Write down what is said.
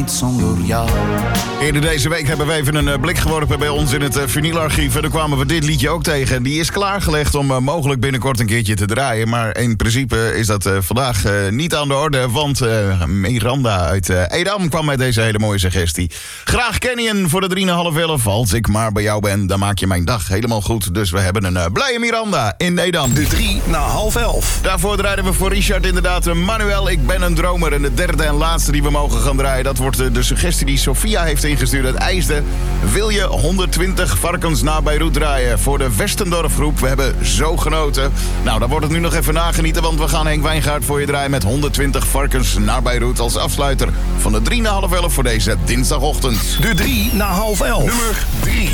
zonder jou. Eerder deze week hebben we even een blik geworpen bij ons in het vinylarchief. En daar kwamen we dit liedje ook tegen. Die is klaargelegd om mogelijk binnenkort een keertje te draaien. Maar in principe is dat vandaag niet aan de orde. Want Miranda uit Edam kwam met deze hele mooie suggestie. Graag Canyon voor de 3,5-11. Als ik maar bij jou ben, dan maak je mijn dag helemaal goed. Dus we hebben een blije Miranda in Edam. De 3:30. Daarvoor draaiden we voor Richard inderdaad Manuel, ik ben een dromer. En de derde en laatste die we mogen gaan draaien, dat wordt de suggestie die Sophia heeft ingestuurd uit IJsden. Wil je 120 varkens na Beirut draaien voor de Westendorf groep? We hebben zo genoten. Nou, dan wordt het nu nog even nagenieten, want we gaan Henk Wijngaard voor je draaien met 120 varkens naar Beirut als afsluiter van de 3:30 voor deze dinsdagochtend. De 3:30. Nummer 3.